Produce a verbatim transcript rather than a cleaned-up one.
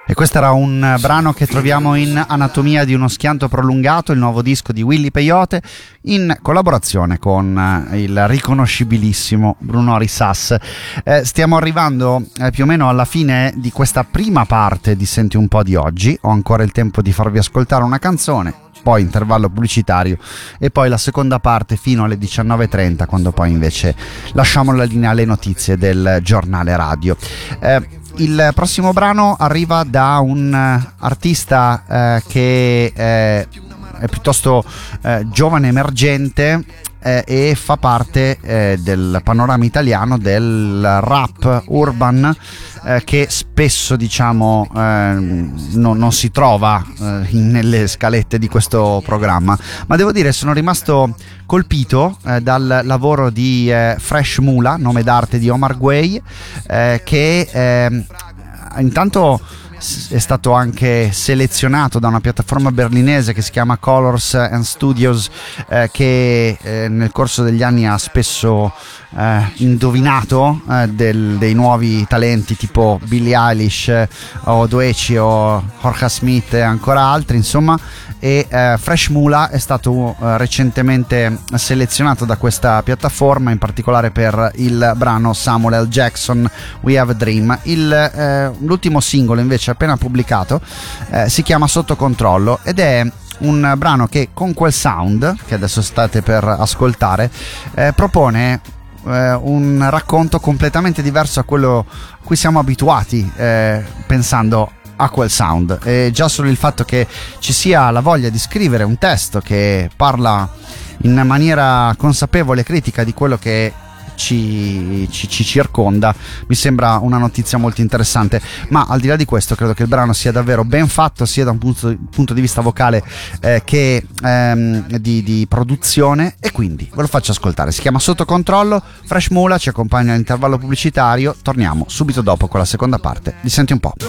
E questo era un brano che troviamo in Anatomia di uno schianto prolungato, il nuovo disco di Willy Peyote, in collaborazione con il riconoscibilissimo Bruno Risas. Eh, stiamo arrivando eh, più o meno alla fine di questa prima parte di Senti un po' di oggi. Ho ancora il tempo di farvi ascoltare una canzone, poi intervallo pubblicitario e poi la seconda parte fino alle diciannove e trenta, quando poi invece lasciamo la linea alle notizie del giornale radio. Eh, il prossimo brano arriva da un artista eh, che eh, è piuttosto eh, giovane, emergente, eh, e fa parte eh, del panorama italiano del rap urban, eh, che spesso diciamo eh, no, non si trova eh, nelle scalette di questo programma, ma devo dire sono rimasto colpito eh, dal lavoro di eh, Fresh Mula, nome d'arte di Omar Gueye, eh, che eh, intanto è stato anche selezionato da una piattaforma berlinese che si chiama Colors and Studios, eh, che eh, nel corso degli anni ha spesso eh, indovinato eh, del, dei nuovi talenti tipo Billie Eilish eh, o Doechii o Jorge Smith e ancora altri, insomma. E eh, Fresh Mula è stato eh, recentemente selezionato da questa piattaforma, in particolare per il brano Samuel L. Jackson We Have a Dream. Il, eh, l'ultimo singolo invece appena pubblicato eh, si chiama Sotto Controllo ed è un brano che con quel sound che adesso state per ascoltare eh, propone eh, un racconto completamente diverso a quello a cui siamo abituati eh, pensando a quel sound. E già solo il fatto che ci sia la voglia di scrivere un testo che parla in maniera consapevole e critica di quello che Ci, ci, ci circonda mi sembra una notizia molto interessante. Ma al di là di questo credo che il brano sia davvero ben fatto, sia da un punto, punto di vista vocale eh, che ehm, di, di produzione, e quindi ve lo faccio ascoltare. Si chiama Sotto Controllo, Fresh Mula ci accompagna all'intervallo pubblicitario, torniamo subito dopo con la seconda parte di Senti un po'.